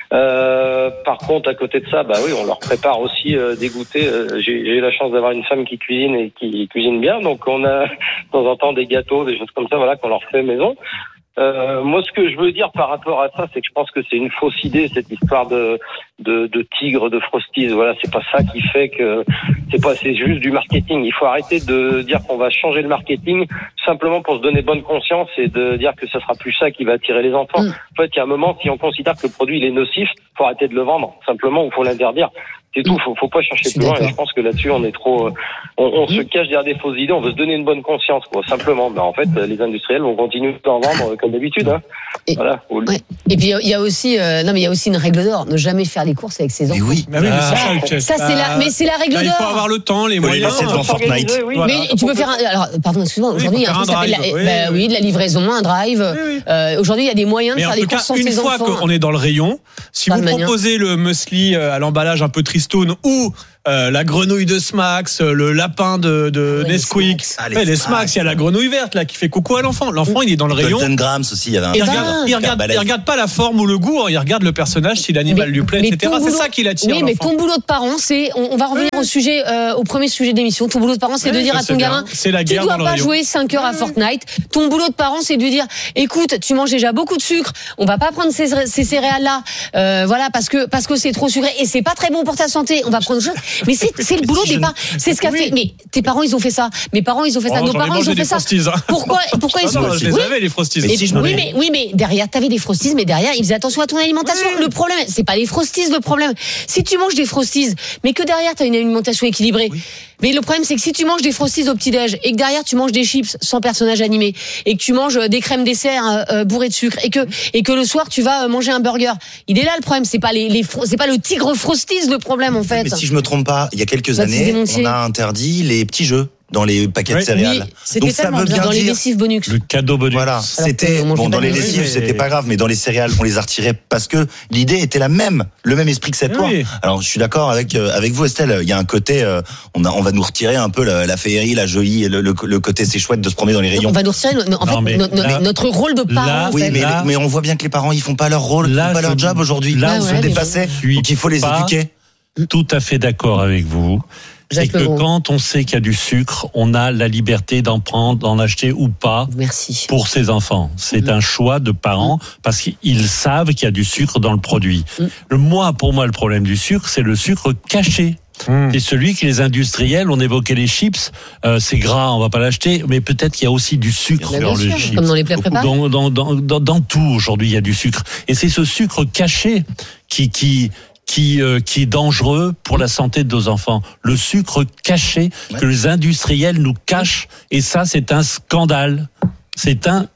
Euh, par contre, à côté de ça, bah oui, on leur prépare aussi euh, des goûters. Euh, j'ai, j'ai eu la chance d'avoir une femme qui cuisine et qui cuisine bien, donc on a de temps en temps des gâteaux, des choses comme ça, voilà, qu'on leur fait maison. Euh, moi, ce que je veux dire par rapport à ça, c'est que je pense que c'est une fausse idée, cette histoire de de, de tigre, de frosties. Voilà, c'est pas ça qui fait que c'est pas, c'est juste du marketing. Il faut arrêter de dire qu'on va changer le marketing simplement pour se donner bonne conscience et de dire que ce sera plus ça qui va attirer les enfants.
Mm.
En fait, il y a un moment, si on considère que le produit il est nocif, faut arrêter de le vendre simplement ou faut l'interdire. C'est tout, faut, faut pas chercher plus loin. Et je pense que là-dessus, on est trop, euh, on, on se cache derrière des fausses idées. On veut se donner une bonne conscience, quoi. Simplement, ben en fait, les industriels vont continuer d'en vendre euh, comme d'habitude. Hein.
Et,
voilà.
ouais. Et puis il y a aussi, euh, non mais il y a aussi une règle d'or, ne jamais faire les courses avec ses enfants.
Mais oui.
Bah oui, mais c'est
Ah,
ça, le chef.
ça, c'est la, mais c'est la règle
Bah, il
d'or.
faut avoir le temps, les
Faut les
moyens.
laisser devant Fortnite.
Oui,
Voilà.
Mais tu peux faire un, alors pardon excuse-moi, aujourd'hui il y a un
faut
truc qui
faire
s'appelle
un
la,
drive,
bah
oui,
oui, de la livraison, un drive.
Oui, oui.
Euh, aujourd'hui il y a des moyens
Mais
de
en
faire les
tout cas,
courses sans
une
ses
fois
enfants.
qu'on est dans le rayon, si
Pas
vous
de manière.
proposez le muesli euh, à l'emballage un peu tristoun ou euh, la grenouille de Smax, euh, le lapin de, de
Ouais, les
Nesquik,
Smacks.
Ah, les
ouais, les
Smacks.
Smax, il y a la grenouille verte là qui fait coucou à l'enfant. L'enfant il est dans le rayon.
Golden Grams aussi, il y avait un.
Il
ben,
regarde, il, regarde,
balèze.
il regarde pas la forme ou le goût, il regarde le personnage, si l'animal lui plaît,
mais
et cetera.
ton
C'est
boulot-
ça qui l'attire.
Oui, mais
l'enfant.
ton boulot de parent, c'est, on, on va revenir au sujet, euh, au premier sujet d'émission. Ton boulot de parent, c'est
Oui,
de dire
je
à
sais
ton
bien.
gamin,
C'est la
tu
guerre
dois
dans le
pas
rayon.
jouer cinq heures à Fortnite. Ton boulot de parent, c'est de lui dire, écoute, tu manges déjà beaucoup de sucre, on va pas prendre ces, ces céréales-là, euh, voilà, parce que parce que c'est trop sucré et c'est pas très bon pour ta santé. On va prendre autre chose. Mais c'est c'est le boulot des parents. C'est ce qu'a fait. Mais tes parents, ils ont fait ça. Mes parents, ils ont fait ça.
Oh,
Nos
j'en ai
parents, ils
mangé
ont
des
fait ça.
Frosties, hein.
Pourquoi pourquoi ils
Ah
sont
non, je les
Oui.
avais les Frosties.
Mais
Et-
si je me
oui,
mets-
mais, oui, mais derrière, t'avais des Frosties, mais derrière, ils faisaient attention à ton alimentation. Le problème, c'est pas les Frosties, le problème. Si tu manges des Frosties, mais que derrière, t'as une alimentation équilibrée. Mais le problème, c'est que si tu manges des Frosties au petit-déj et que derrière, tu manges des chips sans personnage animé et que tu manges euh, des crèmes dessert euh, euh, bourrées de sucre et que, et que le soir, tu vas euh, manger un burger. Il est là, le problème. C'est pas les, les, fro- c'est pas le tigre Frosties, le problème, en fait.
Mais si je me trompe pas, il y a quelques
Baptiste
années,
Desmontiers.
on a interdit les petits jeux dans les paquets
Oui.
de céréales.
Oui, c'était
Donc ça
tellement
veut
bien.
bien
Dans les
dire.
lessives bonus.
Le cadeau bonus.
Voilà,
Alors
c'était
qu'on mangeait
bon
pas
dans
de
les
lessive,
lessives,
mais-
c'était pas grave, mais dans les céréales, on les a retirés parce que l'idée était la même, le même esprit que cette loi.
Oui.
Alors je suis d'accord avec euh, avec vous, Estelle. Il y a un côté, euh, on a, on va nous retirer un peu la, la féerie, la jolie, et le, le, le côté c'est chouette de se promener dans les rayons.
On va nous retirer, no- no- en
Non,
fait,
mais
no- no-
là-
notre rôle de parent.
là,
en
Oui,
fait.
mais,
là-
mais on voit bien que les parents, ils font pas leur rôle, ils
Là,
font pas
je-
leur job aujourd'hui.
là,
ils
ouais,
sont
mais
dépassés.
je suis
Donc il faut les
pas-
éduquer.
Tout à fait d'accord avec vous. C'est
Jacques
que
Legrand.
quand on sait qu'il y a du sucre, on a la liberté d'en prendre, d'en acheter ou pas
Merci.
pour ses enfants. C'est un choix de parents parce qu'ils savent qu'il y a du sucre dans le produit.
Mm.
Le moi, pour moi, le problème du sucre, c'est le sucre caché. C'est celui que les industriels, on évoquait les chips, euh, c'est gras, on va pas l'acheter, mais peut-être qu'il y a aussi du sucre
Mais
dans
bien
le
sûr,
chips.
comme dans les plats préparés.
Dans, dans, dans, dans, dans tout aujourd'hui, il y a du sucre. Et c'est ce sucre caché qui qui qui euh, qui est dangereux pour la santé de nos enfants. Le sucre caché
Ouais.
que les industriels nous cachent, et ça, c'est un scandale. C'est un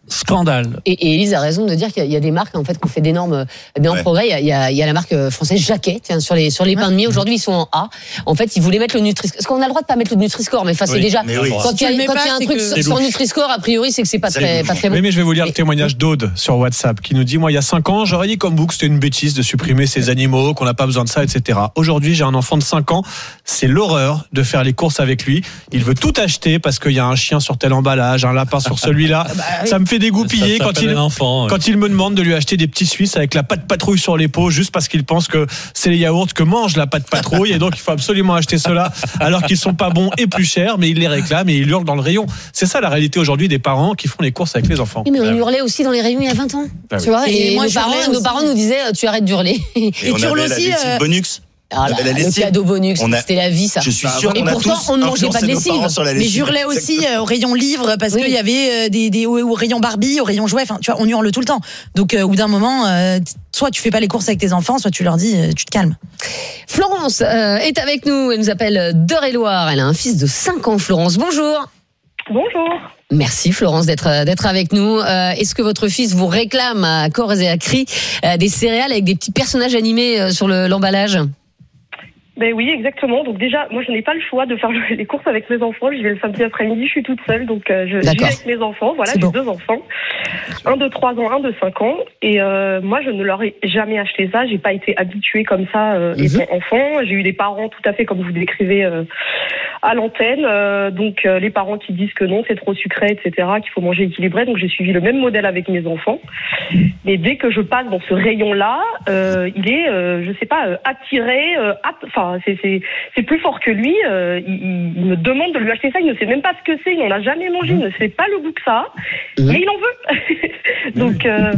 Scandale.
Et, et Élise a raison de dire qu'il y a des marques en fait qui ont fait d'énormes, d'énormes ouais. progrès. Il y, a, il, y a, il y a la marque française Jacquet, tiens, sur les sur les pains de mie. Aujourd'hui, ils sont en A. En fait, ils voulaient mettre le Nutri-Score. Parce qu'on a le droit de pas mettre le Nutri-Score, mais enfin, c'est oui, déjà oui. quand il y a, quand il y a un truc sur, sur Nutri-Score, a priori, c'est que c'est pas c'est très pas très bon.
Oui, mais je vais vous lire le témoignage d'Aude sur WhatsApp qui nous dit moi, il y a cinq ans, j'aurais dit comme vous que c'était une bêtise de supprimer ces animaux, qu'on n'a pas besoin de ça, et cetera. Aujourd'hui, j'ai un enfant de cinq ans, c'est l'horreur de faire les courses avec lui. Il veut tout acheter parce qu'il y a un chien sur tel emballage, un lapin sur celui-là. Bah, oui. Ça me fait dégoupiller quand il, enfant, quand ouais. il me demande de lui acheter des petits Suisses avec la pâte patrouille sur les pots juste parce qu'il pense que c'est les yaourts que mange la pâte patrouille et donc il faut absolument acheter cela alors qu'ils sont pas bons et plus chers, mais il les réclame et il hurle dans le rayon. C'est ça la réalité aujourd'hui des parents qui font les courses avec les enfants.
Oui, mais on hurlait aussi dans les rayons il y a vingt ans. Ah, tu oui. vois, et, et moi, nos, parents, nos parents nous disaient tu arrêtes d'hurler.
Et, et tu hurles aussi. Euh... Bonux.
Ah là, le cadeau bonus, a... c'était la vie ça.
Je suis sûr.
Et
on
pourtant, on ne mangeait pas de lessive.
Mais j'hurlais aussi euh, au rayon livre parce oui. qu'il y avait euh, des, des au, au rayon Barbie, au rayon jouets. Enfin, tu vois, on hurle tout le temps. Donc, euh, au bout d'un moment, euh, soit tu fais pas les courses avec tes enfants, soit tu leur dis, euh, tu te calmes.
Florence euh, est avec nous. Elle nous appelle d'Eure-et-Loire. Elle a un fils de cinq ans. Florence, bonjour.
Bonjour.
Merci Florence d'être d'être avec nous. Euh, est-ce que votre fils vous réclame à corps et à cri euh, des céréales avec des petits personnages animés euh, sur le, l'emballage?
Ben oui, exactement. Donc déjà, moi, je n'ai pas le choix de faire les courses avec mes enfants. J'y vais le samedi après-midi, je suis toute seule, donc euh, je vais avec mes enfants. Voilà, c'est j'ai bon. deux enfants, un de trois ans, un de cinq ans. Et euh, moi, je ne leur ai jamais acheté ça. J'ai pas été habituée comme ça euh, mm-hmm. étant enfant. J'ai eu des parents tout à fait comme vous décrivez euh, à l'antenne. Euh, donc euh, les parents qui disent que non, c'est trop sucré, et cetera, qu'il faut manger équilibré. Donc j'ai suivi le même modèle avec mes enfants. Mais dès que je passe dans ce rayon-là, euh, il est, euh, je sais pas, euh, attiré, euh, enfin. C'est, c'est, c'est plus fort que lui. Euh, il, il me demande de lui acheter ça. Il ne sait même pas ce que c'est. Il n'en a jamais mangé. Il ne sait pas le goût que ça. Mmh. Mais il en veut. Donc. Euh,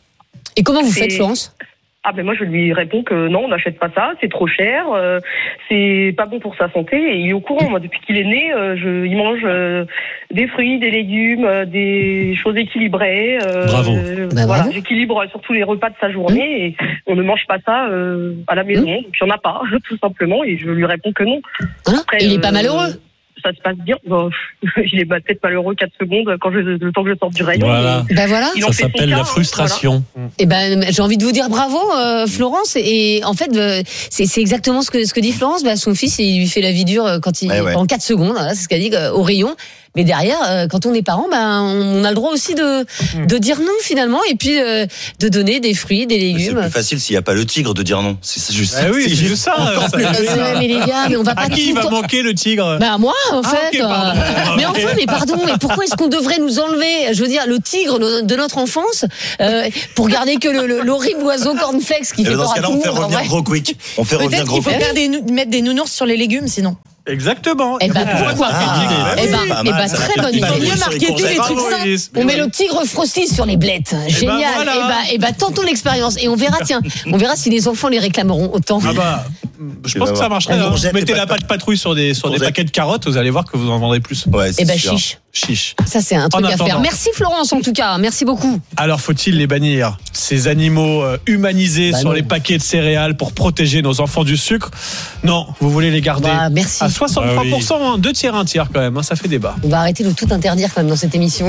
Et comment vous faites, Florence ?
Ah ben moi je lui réponds que non, on n'achète pas ça, c'est trop cher, euh, c'est pas bon pour sa santé. Et il est au courant. Moi depuis qu'il est né, euh, je, il mange euh, des fruits, des légumes, euh, des choses équilibrées. Euh,
bravo.
Euh,
bah,
voilà,
bravo.
j'équilibre surtout les repas de sa journée et on ne mange pas ça euh, à la maison. Mmh. Donc il n'y en a pas, tout simplement. Et je lui réponds que non.
Hein Après, il est euh, pas malheureux.
Ça se passe bien. Bon, il est peut-être malheureux quatre secondes quand je, le temps que je sorte du rayon.
Voilà.
Ben voilà.
Ça s'appelle la frustration.
Voilà. Et ben, j'ai envie de vous dire bravo, euh, Florence. Et en fait, euh, c'est, c'est exactement ce que, ce que dit Florence. Ben, son fils, il lui fait la vie dure quand il, ouais, ouais. en quatre secondes. Voilà, c'est ce qu'elle dit euh, au rayon. Mais derrière, euh, quand on est parent, ben, on a le droit aussi de, de dire non finalement, et puis euh, de donner des fruits, des légumes.
C'est plus facile s'il n'y a pas le tigre de dire non. C'est juste.
Ah oui, c'est, c'est juste ça. ça
mais, ça mais les gars, mais on va pas.
À qui il va manquer le tigre?
Bah moi, en
ah,
fait.
Okay,
euh, mais enfin, mais pardon, mais pourquoi est-ce qu'on devrait nous enlever, je veux dire, le tigre de notre enfance euh, pour garder que le, le, l'horrible oiseau cornflakes qui et fait peur à tout le monde?
On fait revenir Gros Quick. On fait revenir Gros
Quick. Peut-être qu'il faut faire des, mettre des nounours sur les légumes, sinon.
Exactement.
Eh ben, pourquoi pas? Eh ben, eh ben, très bonne idée.
Il faut mieux marketer les trucs sains.
On met le tigre frosty sur les blettes. Génial. Eh ben, eh ben, tentons l'expérience et on verra, tiens, on verra si les enfants les réclameront autant.
Ah bah, je pense que ça marcherait. Hein. Mettez la pâte patrouille sur des, sur des paquets de carottes, vous allez voir que vous en vendrez plus.
Ouais, c'est
eh ben,
sûr.
chiche.
Chiche.
Ça, c'est un truc à faire. Merci Florence, en tout cas. Merci beaucoup.
Alors, faut-il les bannir, ces animaux humanisés bah sur non. les paquets de céréales pour protéger nos enfants du sucre? Non, vous voulez les garder
bah, merci.
à soixante-trois pour cent, bah oui. hein, deux tiers, un tiers quand même, hein, ça fait débat.
On va arrêter de tout interdire quand même dans cette émission.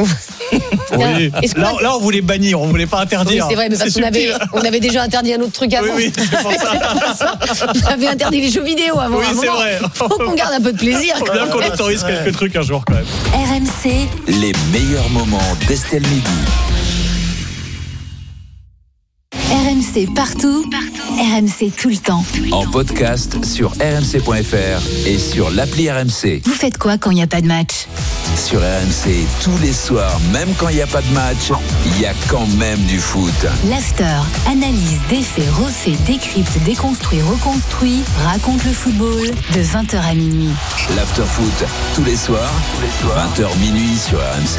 Oui. Là, a... là, on voulait bannir, on voulait pas interdire.
Oui, c'est vrai, mais parce qu'on avait, on avait déjà interdit un autre truc avant.
Oui, oui, c'est pour ça.
c'est pour ça. On avait interdit les jeux vidéo avant.
Oui, c'est vrai.
Faut qu'on garde un peu de plaisir.
Faut bien qu'on autorise ouais. quelques trucs un jour quand même.
R M C.
Les meilleurs moments d'Estelle Midi.
R M C partout, partout. R M C tout le temps.
En podcast sur r m c point f r et sur l'appli R M C.
Vous faites quoi quand il n'y a pas de match?
Sur R M C, tous les soirs, même quand il n'y a pas de match, il y a quand même du foot.
L'after, analyse, défait, refait, décrypte, déconstruit, reconstruit, raconte le football de vingt heures à minuit.
L'after foot, tous les soirs, tous les soirs. vingt heures minuit sur R M C.